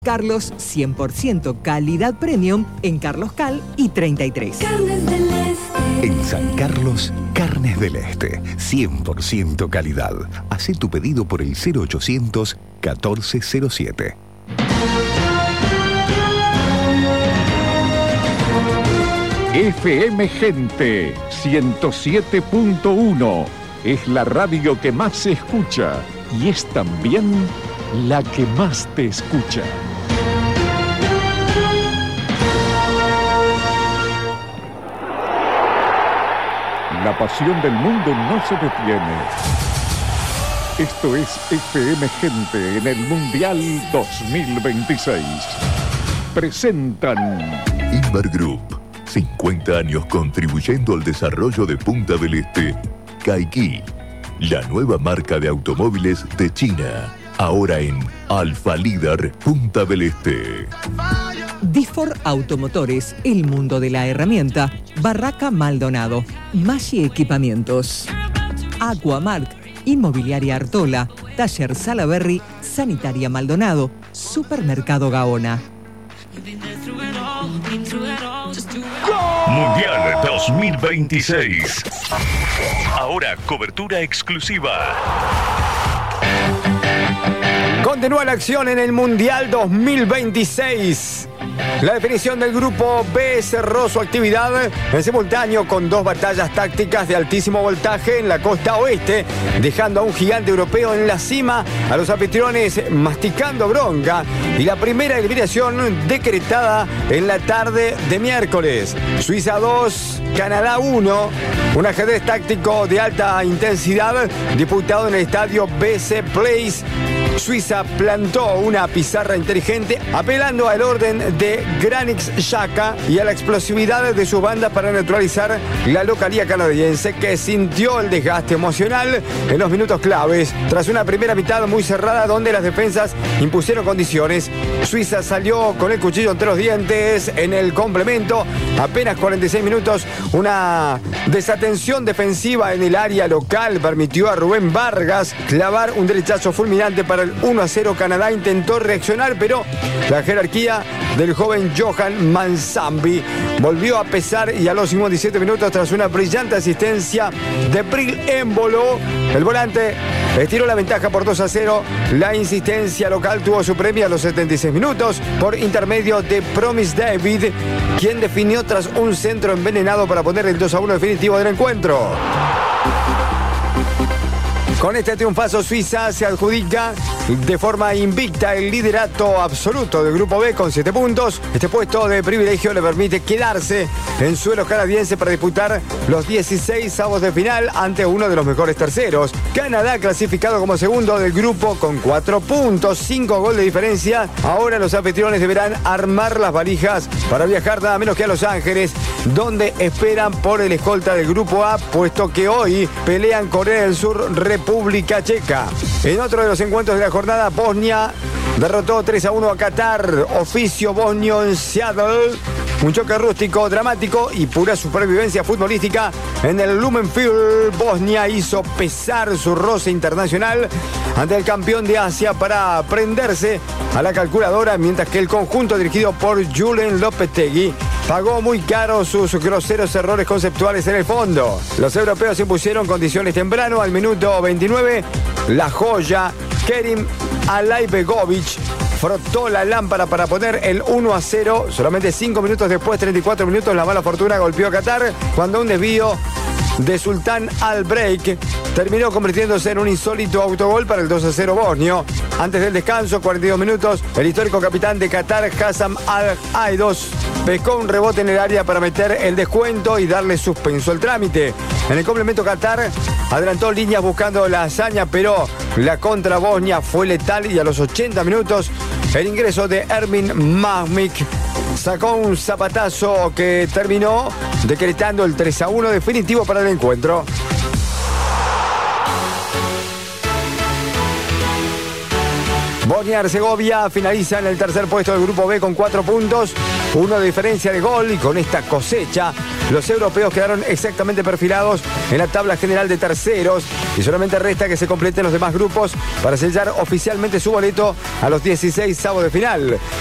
Carlos 100% calidad premium en Carlos Cal y 33. Carnes del Este. En San Carlos, Carnes del Este, 100% calidad. Hacé tu pedido por el 0800 1407. FM Gente 107.1 es la radio que más se escucha y es también la que más te escucha. La pasión del mundo no se detiene. Esto es FM Gente en el Mundial 2026. Presentan Inver Group, 50 años contribuyendo al desarrollo de Punta del Este. Caikki, la nueva marca de automóviles de China. Ahora en Alfa Líder Punta del Este. Difor Automotores, el mundo de la herramienta. Barraca Maldonado. Maggi Equipamientos. Aquamark. Inmobiliaria Artola. Taller Salaberry. Sanitaria Maldonado. Supermercado Gaona. Mundial 2026. Ahora cobertura exclusiva. Continúa la acción en el Mundial 2026. La definición del grupo B cerró su actividad en simultáneo con dos batallas tácticas de altísimo voltaje en la costa oeste, dejando a un gigante europeo en la cima, a los anfitriones masticando bronca, y la primera eliminación decretada en la tarde de miércoles. Suiza 2, Canadá 1, un ajedrez táctico de alta intensidad disputado en el estadio BC Place. Suiza plantó una pizarra inteligente apelando al orden de Granit Xhaka y a la explosividad de sus bandas para neutralizar la localía canadiense, que sintió el desgaste emocional en los minutos claves. Tras una primera mitad muy cerrada donde las defensas impusieron condiciones, Suiza salió con el cuchillo entre los dientes en el complemento. Apenas 46 minutos, una desatención defensiva en el área local permitió a Rubén Vargas clavar un derechazo fulminante para el 1-0. Canadá intentó reaccionar, pero la jerarquía del joven Johan Mansambi volvió a pesar, y a los 57 minutos, tras una brillante asistencia de Bril Embolo, el volante estiró la ventaja por 2-0. La insistencia local tuvo su premio a los 76 minutos por intermedio de Promise David, quien definió tras un centro envenenado para poner el 2-1 definitivo del encuentro. Con este triunfazo, Suiza se adjudica de forma invicta el liderato absoluto del Grupo B con 7 puntos. Este puesto de privilegio le permite quedarse en suelo canadiense para disputar los 16avos de final ante uno de los mejores terceros. Canadá, clasificado como segundo del grupo con 4 puntos, 5 goles de diferencia. Ahora los anfitriones deberán armar las valijas para viajar nada menos que a Los Ángeles, donde esperan por el escolta del Grupo A, puesto que hoy pelean Corea del Sur, República Checa. En otro de los encuentros de la jornada, Bosnia derrotó 3-1 a Qatar. Oficio bosnio en Seattle. Un choque rústico, dramático y pura supervivencia futbolística en el Lumen Field. Bosnia hizo pesar su roce internacional ante el campeón de Asia para prenderse a la calculadora, mientras que el conjunto dirigido por Julen Lopetegui pagó muy caro sus groseros errores conceptuales en el fondo. Los europeos impusieron condiciones temprano. Al minuto 29, la joya Kerim Alaibegovic frotó la lámpara para poner el 1-0. Solamente 5 minutos después, 34 minutos, la mala fortuna golpeó a Qatar cuando un desvío de Sultan Al-Breik terminó convirtiéndose en un insólito autogol para el 2-0 bosnio. Antes del descanso, 42 minutos, el histórico capitán de Qatar, Hassam Al-Aidos, pescó un rebote en el área para meter el descuento y darle suspenso al trámite. En el complemento, Qatar adelantó líneas buscando la hazaña, pero la contra Bosnia fue letal, y a los 80 minutos el ingreso de Ermin Mahmik sacó un zapatazo que terminó decretando el 3-1 definitivo para el encuentro. Bosnia y Herzegovina finaliza en el tercer puesto del grupo B con 4 puntos, 1 de diferencia de gol, y con esta cosecha los europeos quedaron exactamente perfilados en la tabla general de terceros y solamente resta que se completen los demás grupos para sellar oficialmente su boleto a los 16avos de final.